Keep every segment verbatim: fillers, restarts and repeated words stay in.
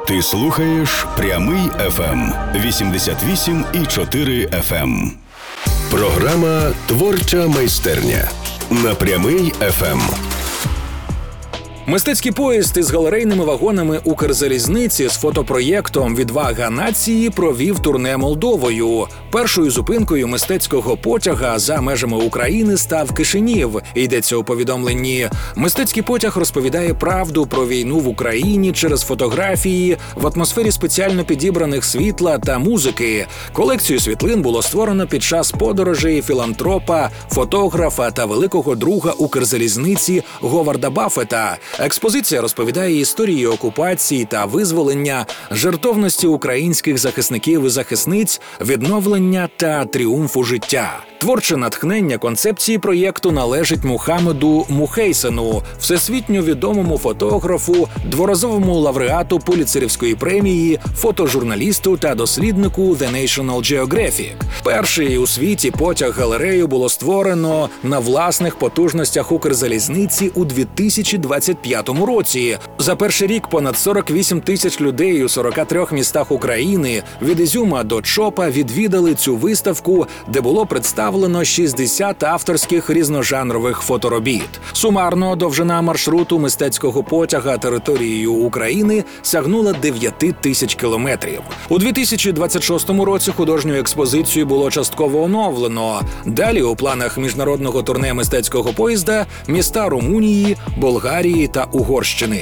Ти слухаєш Прямий еф ем вісімдесят вісім і чотири еф ем. Програма «Творча майстерня» на Прямий еф ем. Мистецький поїзд із галерейними вагонами Укрзалізниці з фотопроєктом «Відвага нації» провів турне Молдовою. Першою зупинкою мистецького потяга за межами України став Кишинів. Йдеться у повідомленні. Мистецький потяг розповідає правду про війну в Україні через фотографії в атмосфері спеціально підібраних світла та музики. Колекцію світлин було створено під час подорожей філантропа, фотографа та великого друга Укрзалізниці Говарда Баффета. Експозиція розповідає історію окупації та визволення, жертовності українських захисників і захисниць, відновлення та тріумфу життя. Творче натхнення концепції проєкту належить Мухаммеду Мухейсену, всесвітньо відомому фотографу, дворазовому лауреату Пулітцерівської премії, фотожурналісту та досліднику The National Geographic. Перший у світі потяг-галерею було створено на власних потужностях Укрзалізниці у дві тисячі двадцять п'ятому році. За перший рік понад сорок вісім тисяч людей у сорока трьох містах України від Ізюма до Чопа відвідали цю виставку, де було представлено шістдесят авторських різножанрових фоторобіт. Сумарно довжина маршруту мистецького потяга територією України сягнула дев'ять тисяч кілометрів. У дві тисячі двадцять шостому році художню експозицію було частково оновлено. Далі у планах міжнародного турне мистецького поїзда міста Румунії, Болгарії та Угорщини.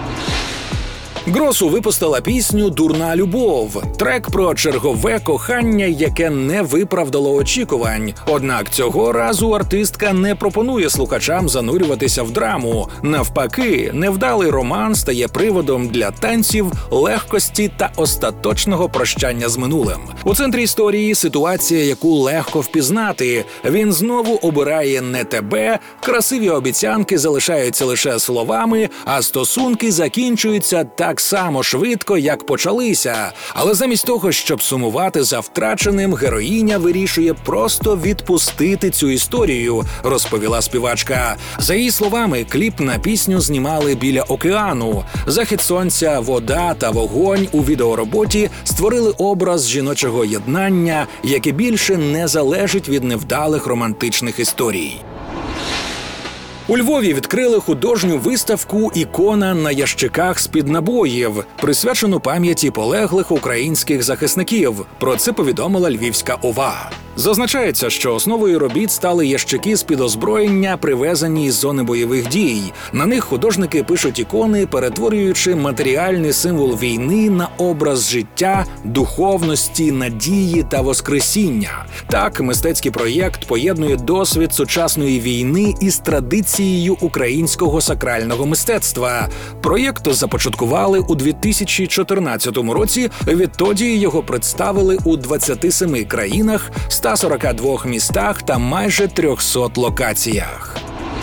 Гросу випустила пісню «Дурна любов» – трек про чергове кохання, яке не виправдало очікувань. Однак цього разу артистка не пропонує слухачам занурюватися в драму. Навпаки, невдалий роман стає приводом для танців, легкості та остаточного прощання з минулим. У центрі історії ситуація, яку легко впізнати. Він знову обирає не тебе, красиві обіцянки залишаються лише словами, а стосунки закінчуються так само швидко, як почалися. Але замість того, щоб сумувати за втраченим, героїня вирішує просто відпустити цю історію, розповіла співачка. За її словами, кліп на пісню знімали біля океану. Захід сонця, вода та вогонь у відеороботі створили образ жіночого єднання, яке більше не залежить від невдалих романтичних історій. У Львові відкрили художню виставку «Ікона на ящиках з-під набоїв», присвячену пам'яті полеглих українських захисників. Про це повідомила Львівська ОВА. Зазначається, що основою робіт стали ящики з-під озброєння, привезені із зони бойових дій. На них художники пишуть ікони, перетворюючи матеріальний символ війни на образ життя, духовності, надії та воскресіння. Так, мистецький проєкт поєднує досвід сучасної війни із традицією українського сакрального мистецтва. Проєкт започаткували у дві тисячі чотирнадцятому році, відтоді його представили у двадцяти семи країнах, ста сорока двох містах та майже трьохсот локаціях.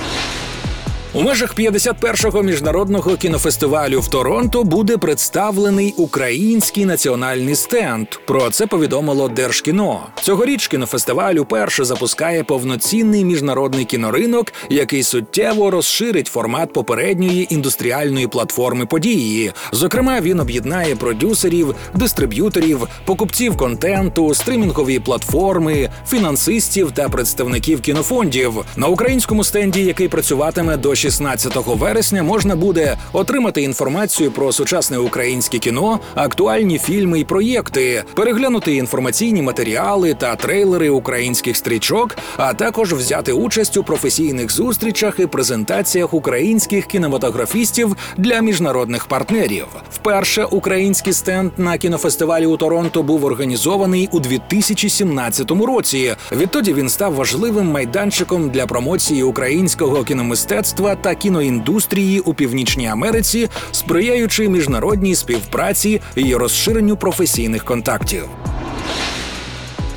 У межах п'ятдесят першого міжнародного кінофестивалю в Торонто буде представлений український національний стенд. Про це повідомило Держкіно. Цьогоріч кінофестиваль уперше запускає повноцінний міжнародний кіноринок, який суттєво розширить формат попередньої індустріальної платформи події. Зокрема, він об'єднає продюсерів, дистриб'юторів, покупців контенту, стримінгові платформи, фінансистів та представників кінофондів. На українському стенді, який працюватиме до шістнадцятого вересня, можна буде отримати інформацію про сучасне українське кіно, актуальні фільми і проєкти, переглянути інформаційні матеріали та трейлери українських стрічок, а також взяти участь у професійних зустрічах і презентаціях українських кінематографістів для міжнародних партнерів. Вперше український стенд на кінофестивалі у Торонто був організований у дві тисячі сімнадцятому році. Відтоді він став важливим майданчиком для промоції українського кіномистецтва та кіноіндустрії у Північній Америці, сприяючи міжнародній співпраці і розширенню професійних контактів.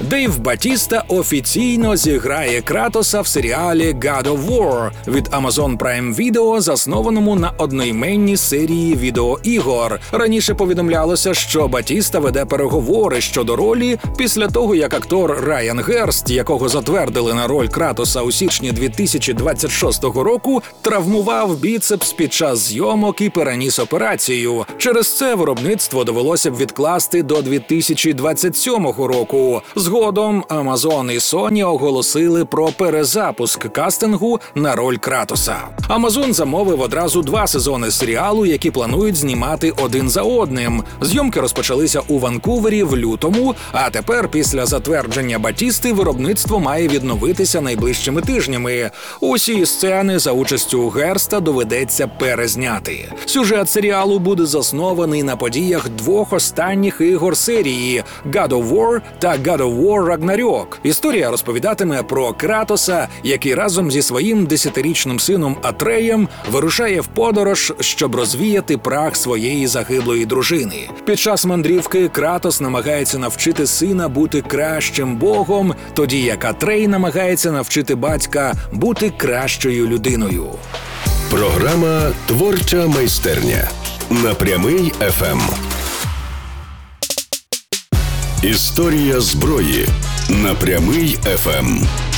Дейв Батіста офіційно зіграє Кратоса в серіалі God of War від Amazon Prime Video, заснованому на одноіменній серії відеоігор. Раніше повідомлялося, що Батіста веде переговори щодо ролі після того, як актор Райан Герст, якого затвердили на роль Кратоса у січні дві тисячі двадцять шостого року, травмував біцепс під час зйомок і переніс операцію. Через це виробництво довелося б відкласти до дві тисячі двадцять сьомого року. Згодом Amazon і Sony оголосили про перезапуск кастингу на роль Кратоса. Amazon замовив одразу два сезони серіалу, які планують знімати один за одним. Зйомки розпочалися у Ванкувері в лютому, а тепер, після затвердження Батісти, виробництво має відновитися найближчими тижнями. Усі сцени за участю Герста доведеться перезняти. Сюжет серіалу буде заснований на подіях двох останніх ігор серії God of War та God of War Ragnarok. Історія розповідатиме про Кратоса, який разом зі своїм десятирічним сином Атреєм вирушає в подорож, щоб розвіяти прах своєї загиблої дружини. Під час мандрівки Кратос намагається навчити сина бути кращим богом, тоді як Атрей намагається навчити батька бути кращою людиною. Програма «Творча майстерня» на Прямий еф ем. Історія зброї на Прямий еф ем.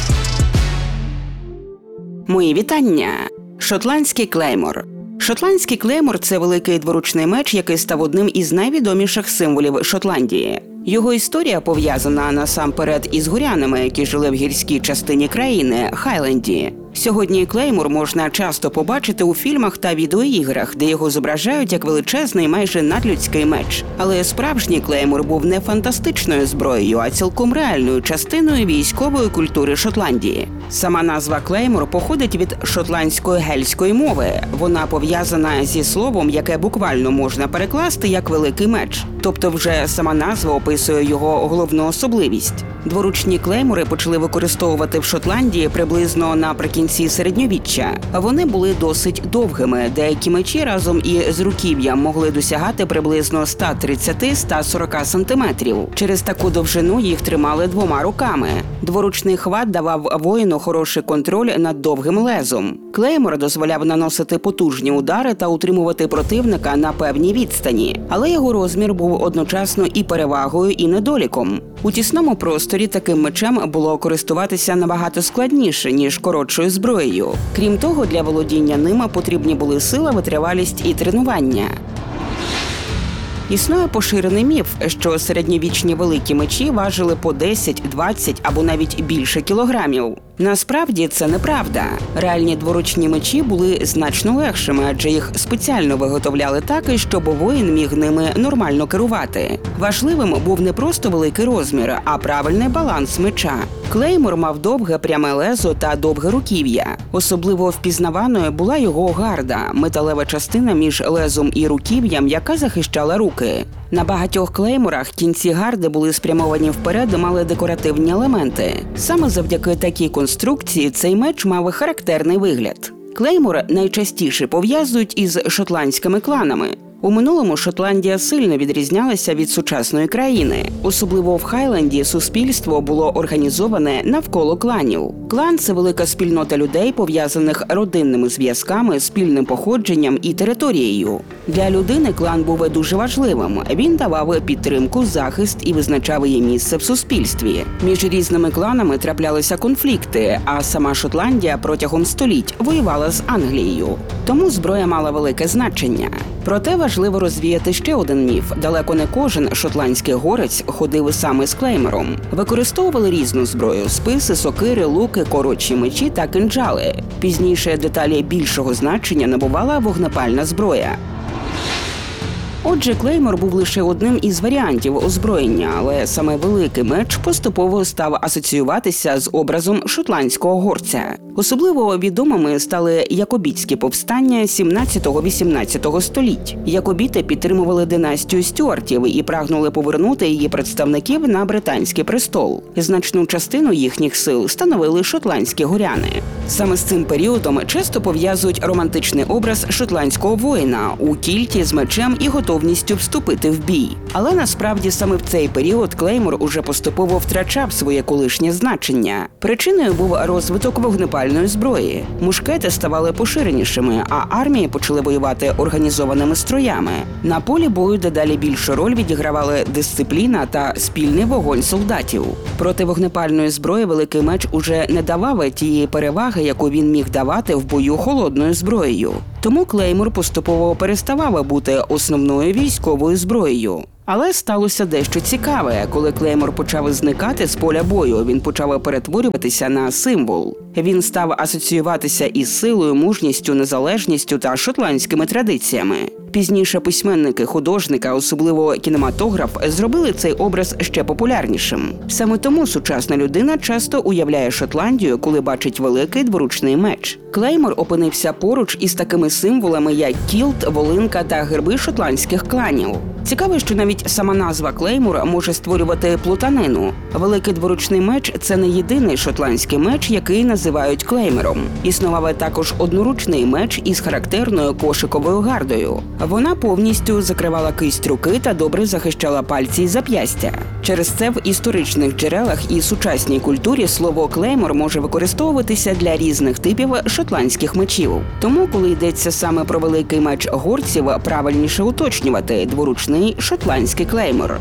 Мої вітання! Шотландський клеймор. Шотландський клеймор – це великий дворучний меч, який став одним із найвідоміших символів Шотландії. Його історія пов'язана насамперед із горянами, які жили в гірській частині країни – Хайленді. Сьогодні клеймор можна часто побачити у фільмах та відеоіграх, де його зображають як величезний, майже надлюдський меч. Але справжній клеймор був не фантастичною зброєю, а цілком реальною частиною військової культури Шотландії. Сама назва клеймор походить від шотландської гельської мови. Вона пов'язана зі словом, яке буквально можна перекласти як «великий меч». Тобто вже сама назва описує його головну особливість. Дворучні клеймори почали використовувати в Шотландії приблизно наприкінці середньовіччя. Вони були досить довгими. Деякі мечі разом із руків'ям могли досягати приблизно сто тридцять - сто сорок сантиметрів. Через таку довжину їх тримали двома руками. Дворучний хват давав воїну хороший контроль над довгим лезом. Клеймор дозволяв наносити потужні удари та утримувати противника на певній відстані. Але його розмір був одночасно і перевагою, і недоліком. У тісному просторі таким мечем було користуватися набагато складніше, ніж коротшою зброєю. Крім того, для володіння ними потрібні були сила, витривалість і тренування. Існує поширений міф, що середньовічні великі мечі важили по десять, двадцять або навіть більше кілограмів. Насправді це неправда. Реальні дворучні мечі були значно легшими, адже їх спеціально виготовляли так, щоб воїн міг ними нормально керувати. Важливим був не просто великий розмір, а правильний баланс меча. Клеймор мав довге пряме лезо та довге руків'я. Особливо впізнаваною була його гарда – металева частина між лезом і руків'ям, яка захищала руки. На багатьох клейморах кінці гарди були спрямовані вперед і мали декоративні елементи. Саме завдяки такій конструкції цей меч мав характерний вигляд. Клеймор найчастіше пов'язують із шотландськими кланами. У минулому Шотландія сильно відрізнялася від сучасної країни. Особливо в Хайленді суспільство було організоване навколо кланів. Клан – це велика спільнота людей, пов'язаних родинними зв'язками, спільним походженням і територією. Для людини клан був дуже важливим. Він давав підтримку, захист і визначав її місце в суспільстві. Між різними кланами траплялися конфлікти, а сама Шотландія протягом століть воювала з Англією. Тому зброя мала велике значення. Проте важливо розвіяти ще один міф. Далеко не кожен шотландський горець ходив саме з клеймором. Використовували різну зброю – списи, сокири, луки, коротші мечі та кинджали. Пізніше деталі більшого значення набувала вогнепальна зброя. Отже, клеймор був лише одним із варіантів озброєння, але саме великий меч поступово став асоціюватися з образом шотландського горця. Особливо відомими стали якобітські повстання сімнадцятого-вісімнадцятого століть. Якобіти підтримували династію Стюартів і прагнули повернути її представників на британський престол. Значну частину їхніх сил становили шотландські горяни. Саме з цим періодом часто пов'язують романтичний образ шотландського воїна у кільті з мечем і готовністю вступити в бій. Але насправді саме в цей період клеймор уже поступово втрачав своє колишнє значення. Причиною був розвиток вогнепальної зброї. Мушкети ставали поширенішими, а армії почали воювати організованими строями. На полі бою дедалі більшу роль відігравали дисципліна та спільний вогонь солдатів. Проти вогнепальної зброї великий меч уже не давав тієї переваги, яку він міг давати в бою холодною зброєю. Тому клеймор поступово переставав бути основною військовою зброєю. Але сталося дещо цікаве. Коли клеймор почав зникати з поля бою, він почав перетворюватися на символ. Він став асоціюватися із силою, мужністю, незалежністю та шотландськими традиціями. Пізніше письменники, художники, а особливо кінематограф, зробили цей образ ще популярнішим. Саме тому сучасна людина часто уявляє Шотландію, коли бачить великий дворучний меч. Клеймор опинився поруч із такими символами, як кілт, волинка та герби шотландських кланів. Цікаво, що навіть сама назва клеймора може створювати плутанину. Великий дворучний меч – це не єдиний шотландський меч, який називають клеймером. Існував також одноручний меч із характерною кошиковою гардою. Вона повністю закривала кисть руки та добре захищала пальці й зап'ястя. Через це в історичних джерелах і сучасній культурі слово «клеймор» може використовуватися для різних типів шотландських мечів. Тому, коли йдеться саме про великий меч горців, правильніше уточнювати – дворучний шотландський клеймор.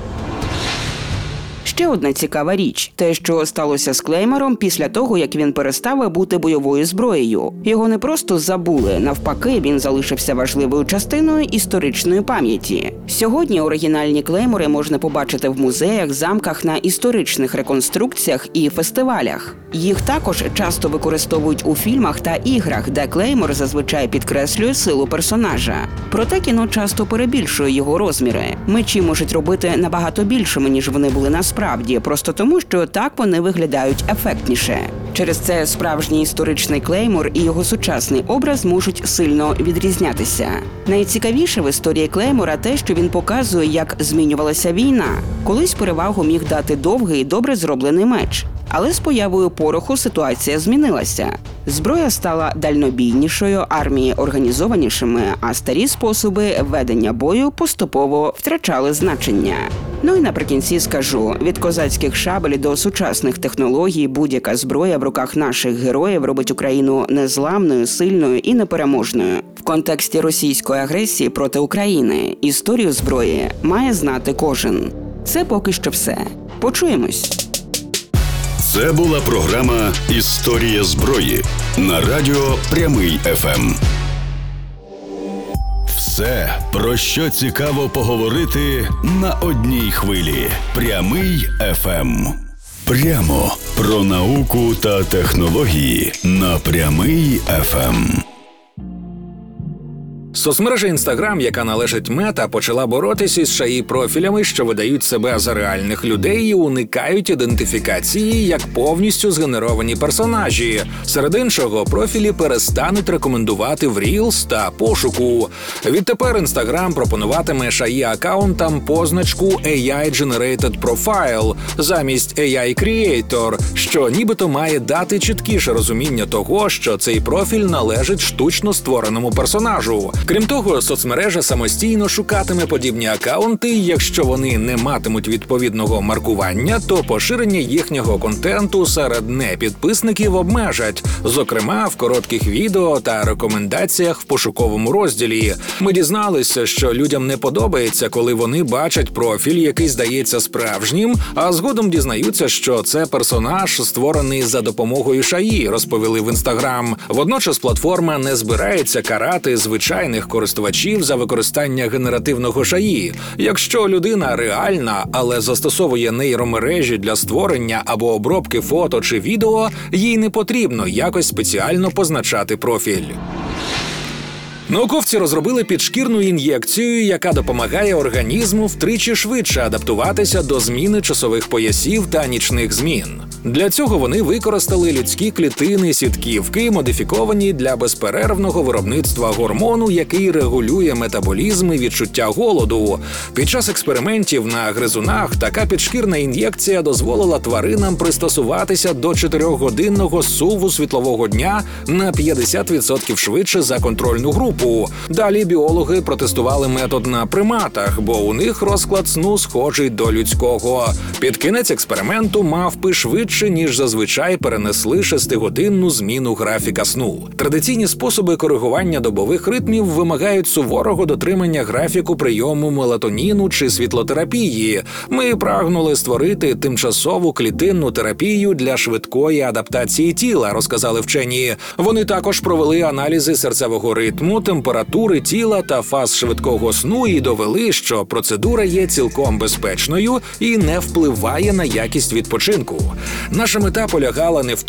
Ще одна цікава річ – те, що сталося з клеймором після того, як він перестав бути бойовою зброєю. Його не просто забули, навпаки, він залишився важливою частиною історичної пам'яті. Сьогодні оригінальні клеймори можна побачити в музеях, замках, на історичних реконструкціях і фестивалях. Їх також часто використовують у фільмах та іграх, де клеймор зазвичай підкреслює силу персонажа. Проте кіно часто перебільшує його розміри. Мечі можуть робити набагато більшими, ніж вони були насправді, просто тому, що так вони виглядають ефектніше. Через це справжній історичний клеймор і його сучасний образ можуть сильно відрізнятися. Найцікавіше в історії клеймора те, що він показує, як змінювалася війна. Колись перевагу міг дати довгий і добре зроблений меч. Але з появою пороху ситуація змінилася. Зброя стала дальнобійнішою, армії організованішими, а старі способи ведення бою поступово втрачали значення. Ну і наприкінці скажу, від козацьких шабель до сучасних технологій будь-яка зброя в руках наших героїв робить Україну незламною, сильною і непереможною. В контексті російської агресії проти України історію зброї має знати кожен. Це поки що все. Почуємось. Це була програма «Історія зброї» на радіо «Прямий еф ем». Все, про що цікаво поговорити на одній хвилі. «Прямий еф ем». Прямо про науку та технології на «Прямий еф ем». Соцмережа Інстаграм, яка належить Мета, почала боротися із шаї-профілями, що видають себе за реальних людей і уникають ідентифікації як повністю згенеровані персонажі. Серед іншого, профілі перестануть рекомендувати в Reels та пошуку. Відтепер Інстаграм пропонуватиме шаї-акаунтам позначку ей ай-Generated Profile замість ей ай-Creator, що нібито має дати чіткіше розуміння того, що цей профіль належить штучно створеному персонажу. Крім того, соцмережа самостійно шукатиме подібні акаунти, якщо вони не матимуть відповідного маркування, то поширення їхнього контенту серед непідписників обмежать, зокрема в коротких відео та рекомендаціях в пошуковому розділі. Ми дізналися, що людям не подобається, коли вони бачать профіль, який здається справжнім, а згодом дізнаються, що це персонаж, створений за допомогою шаї, розповіли в Інстаграм. Водночас платформа не збирається карати звичайних користувачів за використання генеративного шаї. Якщо людина реальна, але застосовує нейромережі для створення або обробки фото чи відео, їй не потрібно якось спеціально позначати профіль. Науковці розробили підшкірну ін'єкцію, яка допомагає організму втричі швидше адаптуватися до зміни часових поясів та нічних змін. Для цього вони використали людські клітини сітківки, модифіковані для безперервного виробництва гормону, який регулює метаболізм і відчуття голоду. Під час експериментів на гризунах така підшкірна ін'єкція дозволила тваринам пристосуватися до чотирьохгодинного суву світлового дня на п'ятдесят відсотків швидше за контрольну групу. Далі біологи протестували метод на приматах, бо у них розклад сну схожий до людського. Під кінець експерименту мавпи швидше, ніж зазвичай, перенесли шестигодинну зміну графіка сну. Традиційні способи коригування добових ритмів вимагають суворого дотримання графіку прийому мелатоніну чи світлотерапії. Ми прагнули створити тимчасову клітинну терапію для швидкої адаптації тіла, розказали вчені. Вони також провели аналізи серцевого ритму, температури тіла та фаз швидкого сну і довели, що процедура є цілком безпечною і не впливає на якість відпочинку. Наша мета полягала не в